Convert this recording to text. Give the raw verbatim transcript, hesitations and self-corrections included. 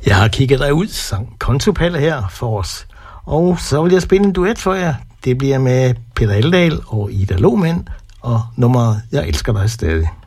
Jeg har kigget dig ud, sang Kontopalle her for os. Og så vil jeg spille en duet for jer. Det bliver med Peter Eldal og Ida Lohmann, og nummeret Jeg elsker dig stadig.